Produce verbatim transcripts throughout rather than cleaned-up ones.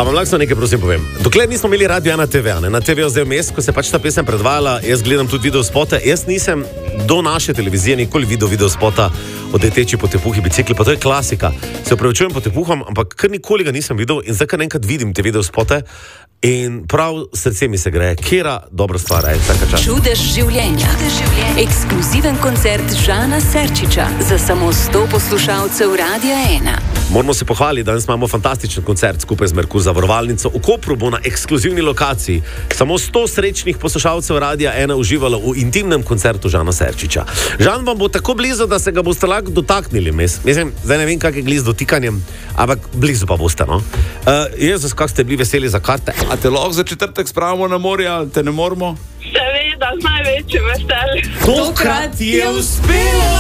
A vam lahko nekaj prosim povem? Dokler nismo imeli Radio ena te ve, ne, na te veju zdaj vmes, ko se pač ta pesem predvajala, jaz gledam tudi video spote, jaz nisem do naše televizije nikoli videl video spota o tej teči po tepuhi bicikli, pa to je klasika. Se upravičujem po tepuhom, ampak kar nikoli ga nisem videl in zdaj kar enkrat vidim te video spote in prav srce mi se greje. Kera dobra stvar, aj, vsaka čas. Čudež življenja. Ekskluziven koncert Žana Serčiča za samo sto poslušalcev Radia ena. Moramo se pohvaliti, danes imamo fantastičen koncert skupaj z Merkur zavarovalnico. V Kopru bo na ekskluzivni lokaciji samo sto srečnih poslušalcev Radia ena uživalo v intimnem koncertu Žana Serčiča. Žan vam bo tako blizu, da se ga boste lahko dotaknili. Mislim, zdaj ne vem, kak je gliz dotikanjem, ampak blizu pa boste, no? Uh, Jezus, kak ste bili veseli za karte? A te lahko za četrtek spravimo na morje, ali te ne moramo? Seveda, z največjim veseljem. Tokrat je uspelo!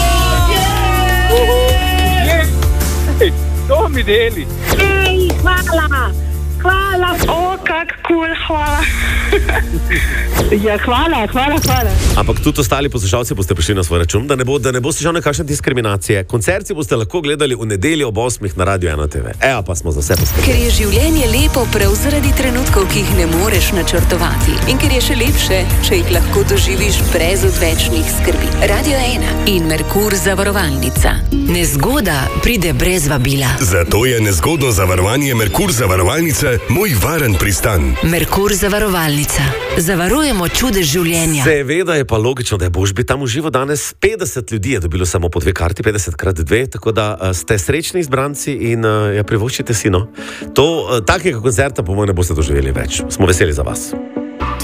To mi deli. Ej, hvala, hvala, o, kak kul, hvala. Ja, hvala, hvala, hvala. Ampak tudi ostali poslušalci boste prišli na svoj račun, da ne bo, da ne boste žal nekakšne diskriminacije. Koncerti boste lahko gledali v nedeljo ob osmih na Radio ena te ve. Evo pa smo za vse poskrbeli. Ker je življenje lepo prav zaradi trenutkov, ki jih ne moreš načrtovati. In ker je še lepše, če jih lahko doživiš brez odvečnih skrbi. Radio ena in Merkur zavarovalnica. Nezgoda pride brez vabila. Zato je nezgodno zavarovanje Merkur zavarovalnice moj varen pristan. Merkur zavarovalnica. Zavarujemo čudež življenja. Seveda je pa logično, da je boš bi tam uživo danes. petdeset ljudi je dobilo samo po dve karti, petdeset krat dve, tako da uh, ste srečni izbranci in uh, ja, privoščite si, no. To, uh, takega koncerta po mojem ne boste doživeli več. Smo veseli za vas.